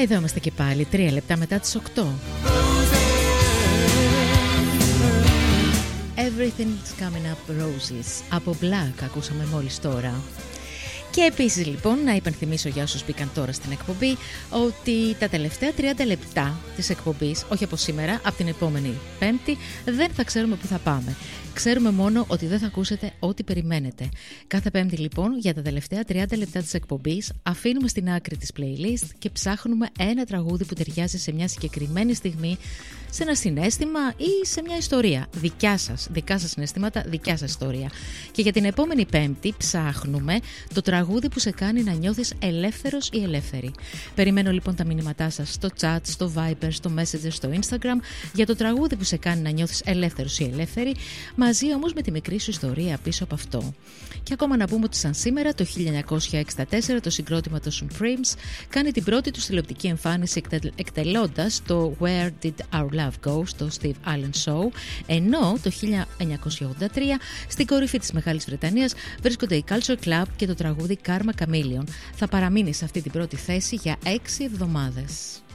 Εδώ είμαστε και πάλι 3 λεπτά μετά τις 8. Everything's coming up roses. Από Black ακούσαμε μόλις τώρα. Και επίσης λοιπόν να υπενθυμίσω για όσους μπήκαν τώρα στην εκπομπή ότι τα τελευταία 30 λεπτά της εκπομπής, όχι από σήμερα, από την επόμενη Πέμπτη, δεν θα ξέρουμε πού θα πάμε. Ξέρουμε μόνο ότι δεν θα ακούσετε ό,τι περιμένετε. Κάθε Πέμπτη λοιπόν για τα τελευταία 30 λεπτά της εκπομπής αφήνουμε στην άκρη της playlist και ψάχνουμε ένα τραγούδι που ταιριάζει σε μια συγκεκριμένη στιγμή, σε ένα συναίσθημα ή σε μια ιστορία. Δικά σας συναισθήματα, δικιά σας ιστορία. Και για την επόμενη Πέμπτη ψάχνουμε το τραγούδι που σε κάνει να νιώθεις ελεύθερος ή ελεύθερη. Περιμένω λοιπόν τα μηνύματά σας στο chat, στο Viber, στο Messenger, στο Instagram για το τραγούδι που σε κάνει να νιώθεις ελεύθερος ή ελεύθερη, μαζί όμως με τη μικρή σου ιστορία πίσω από αυτό. Και ακόμα να πούμε ότι σαν σήμερα το 1964 το συγκρότημα των Supremes κάνει την πρώτη του τηλεοπτική εμφάνιση εκτελώντας το Where Did Our Love Go στο Steve Allen Show, ενώ το 1983 στην κορυφή της Μεγάλης Βρετανίας βρίσκονται η Culture Club και το τραγούδι Karma Chameleon. Θα παραμείνει σε αυτή την πρώτη θέση για 6 εβδομάδες.